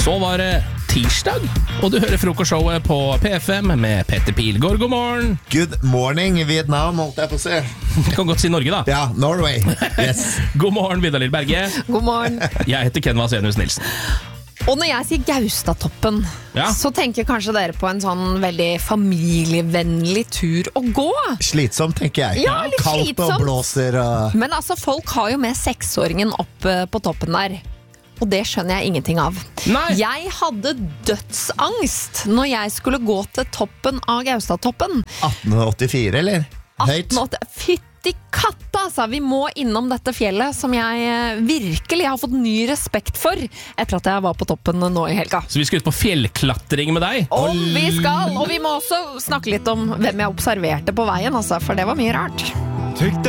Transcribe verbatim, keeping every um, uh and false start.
Så var det tirsdag, og du hører frokostshowet på P F M med Petter Pilgaard. God morgen. Good morning, Vietnam, holdt jeg på å si. Kan godt si Norge da. Ja, Norway, yes. God morgen, Vidar Lill Berge. God morgen. Jeg heter Ken Vasenius Nilsen. Og når jeg sier Gaustatoppen, Ja. så tenker kanskje dere på en sånn veldig familievennlig tur å gå. Slitsomt, tenker jeg. Ja, litt Kaldt slitsomt. og blåser og... Men altså, folk har jo med seksåringen opp eh, på toppen der. Og det skjønner jeg ingenting av. Nei. Jeg hadde dødsangst når jeg skulle gå til toppen av Gaustatoppen. atten åttifire, eller? Høyt. atten åtti Fytti katta, altså. Vi må innom dette fjellet som jeg eh, virkelig har fått ny respekt for etter at jeg var på toppen nå i helga. Så vi skal ut på fjellklatring med deg. Og vi skal, og vi må også snakke litt om hvem jeg observerte på veien, altså, for det var mye rart.